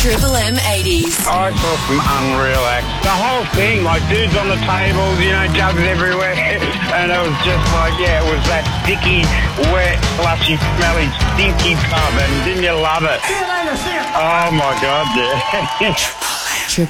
Triple M 80s. I saw some unreal acts. The whole thing, like dudes on the tables, you know, jugs everywhere. And it was just like, yeah, it was that sticky, wet, slushy, smelly, stinky pub. And didn't you love it? See you later, see you. Oh, my God, yeah. Triple